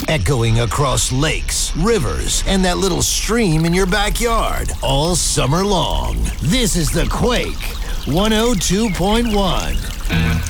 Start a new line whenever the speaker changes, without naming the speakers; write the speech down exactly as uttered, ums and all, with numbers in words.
echoing across lakes, rivers, and that little stream in your backyard all summer long. This is The Quake one oh two point one.